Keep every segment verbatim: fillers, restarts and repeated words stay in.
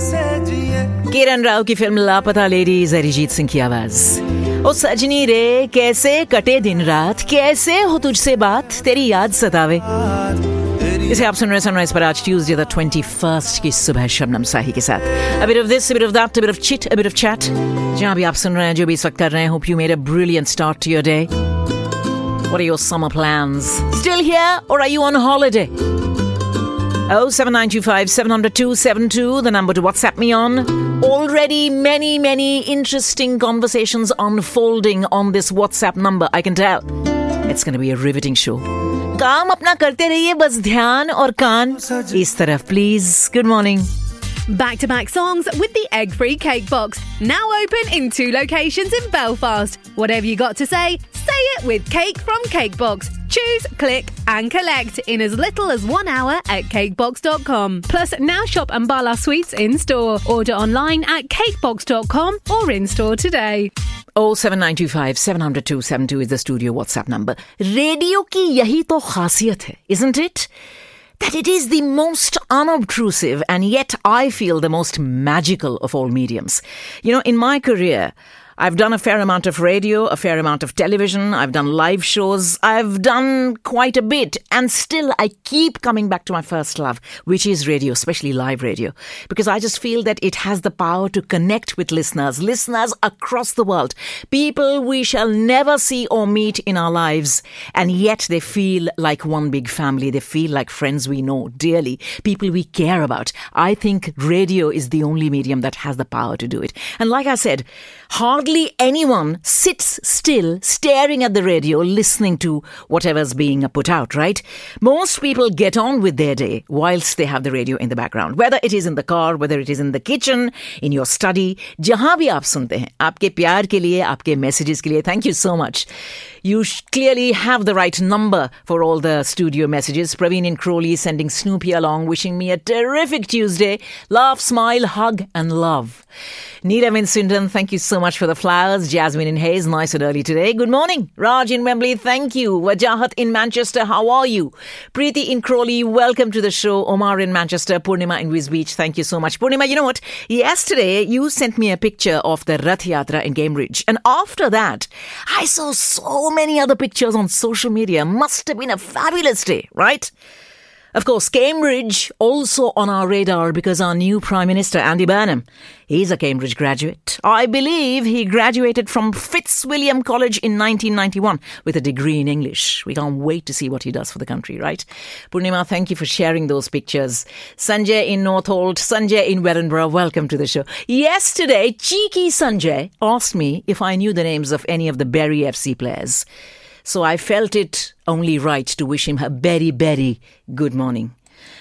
किरण राव की फिल्म लापता लेडीज, अरिजीत सिंह की आवाज। ओ सजनी रे कैसे कटे दिन रात, कैसे हो तुझसे बात, तेरी याद सतावे। इसे आप सुन रहे सनराइज पर आज ट्यूसडे द ट्वेंटी फर्स्ट की सुबह शबनम साही के साथ। A bit of this, a bit of that, a bit of chit, a bit of chat। जहाँ भी आप सुन रहे हैं, जो भी इस वक्त कर रहे हैं, hope you made a brilliant start to your day। What are your summer plans? Still here or are you on holiday? oh seven nine two five seven zero two seven two, the number to WhatsApp me on. Already many, many interesting conversations unfolding on this WhatsApp number, I can tell. It's going to be a riveting show. काम अपना करते रहिए, बस ध्यान और कान इस तरफ please. Good morning. Back-to-back songs with the egg-free cake box. Now open in two locations in Belfast. Whatever you got to say, say it with Cake from Cakebox. Choose, click and collect in as little as one hour at cakebox dot com. Plus, now shop Ambala Sweets in-store. Order online at cakebox dot com or in-store today. oh seven nine two five seven zero two seven two is the studio WhatsApp number. Radio की यही तो खासियत है, isn't it? That it is the most unobtrusive and yet I feel the most magical of all mediums. You know, in my career, I've done a fair amount of radio, a fair amount of television. I've done live shows. I've done quite a bit. And still, I keep coming back to my first love, which is radio, especially live radio. Because I just feel that it has the power to connect with listeners, listeners across the world. People we shall never see or meet in our lives. And yet they feel like one big family. They feel like friends we know dearly, people we care about. I think radio is the only medium that has the power to do it. And like I said, hardly anyone sits still staring at the radio listening to whatever's being put out, right? Most people get on with their day whilst they have the radio in the background, whether it is in the car, whether it is in the kitchen, in your study, jahan bhi aap sunte hain. Aapke pyar ke liye, aapke messages ke liye, thank you so much. You clearly have the right number for all the studio messages. Praveen in Crowley sending Snoopy along, wishing me a terrific Tuesday. Laugh, smile, hug and love. Neelam in Swindon, thank you so much for the flowers. Jasmine in Hayes, nice and early today. Good morning. Raj in Wembley, thank you. Wajahat in Manchester, how are you? Preeti in Crawley, welcome to the show. Omar in Manchester, Purnima in Wisbech, thank you so much. Purnima, you know what? Yesterday, you sent me a picture of the Rath Yatra in Cambridge. And after that, I saw so many other pictures on social media. Must have been a fabulous day, right? Of course, Cambridge also on our radar because our new Prime Minister, Andy Burnham, he's a Cambridge graduate. I believe he graduated from Fitzwilliam College in nineteen ninety-one with a degree in English. We can't wait to see what he does for the country, right? Purnima, thank you for sharing those pictures. Sanjay in Northolt, Sanjay in Wellingborough, welcome to the show. Yesterday, cheeky Sanjay asked me if I knew the names of any of the Bury F C players. So I felt it only right to wish him a very, very good morning.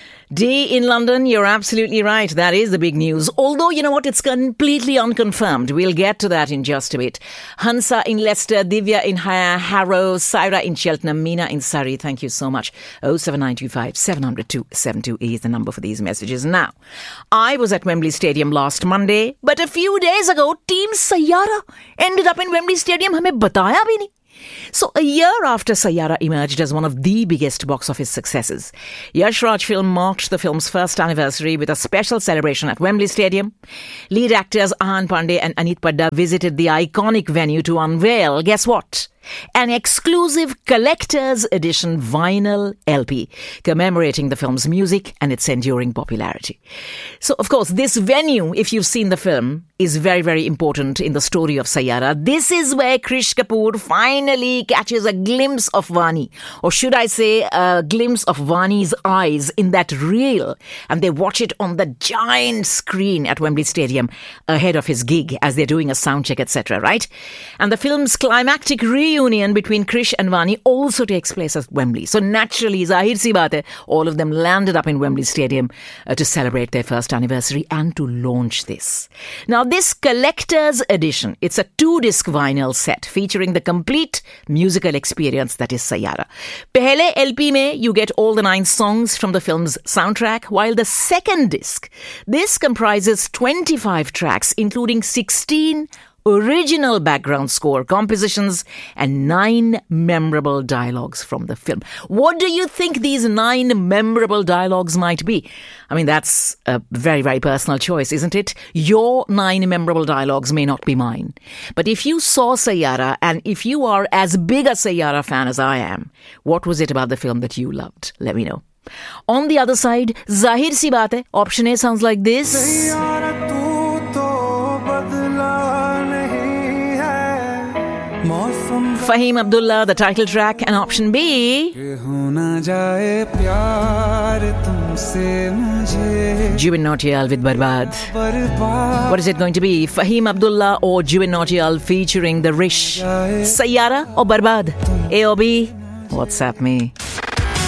D in London, you're absolutely right. That is the big news. Although, you know what, it's completely unconfirmed. We'll get to that in just a bit. Hansa in Leicester, Divya in Harrow, Syra in Cheltenham, Meena in Surrey. Thank you so much. oh seven nine two five seven zero two seven two is the number for these messages. Now, I was at Wembley Stadium last Monday, but a few days ago, Team Sayyara ended up in Wembley Stadium. Hame bataya bhi nahi. So a year after Sayyara emerged as one of the biggest box office successes, Yash Raj film marked the film's first anniversary with a special celebration at Wembley Stadium. Lead actors Ahan Pandey and Aneet Padda visited the iconic venue to unveil, guess what? An exclusive collector's edition vinyl L P commemorating the film's music and its enduring popularity. So, of course, this venue, if you've seen the film, is very, very important in the story of Sayyara. This is where Krish Kapoor finally catches a glimpse of Vani, or should I say a glimpse of Vani's eyes in that reel, and they watch it on the giant screen at Wembley Stadium ahead of his gig as they're doing a sound check, et cetera, right? And the film's climactic reunion between Krish and Vani also takes place at Wembley. So naturally, zahir si baat hai, all of them landed up in Wembley Stadium uh, to celebrate their first anniversary and to launch this. Now, this collector's edition, it's a two-disc vinyl set featuring the complete musical experience that is Sayyara. Pehle L P mein, you get all the nine songs from the film's soundtrack, while the second disc, this comprises twenty-five tracks, including sixteen original background score, compositions, and nine memorable dialogues from the film. What do you think these nine memorable dialogues might be? I mean, that's a very, very personal choice, isn't it? Your nine memorable dialogues may not be mine. But if you saw Sayyara, and if you are as big a Sayyara fan as I am, what was it about the film that you loved? Let me know. On the other side, Zahir si baat hai. Option A sounds like this. Fahim Abdullah, the title track, and option B. Jubin Nautiyal with Barbad. What is it going to be? Fahim Abdullah or Jubin Nautiyal featuring the Rish? Sayyara or Barbad? A or B? WhatsApp me.